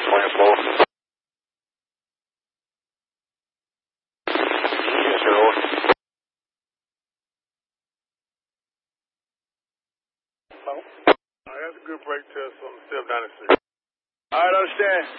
24. Yes, sir. Over. Hello? That's a good brake test on the 796. All right, understand.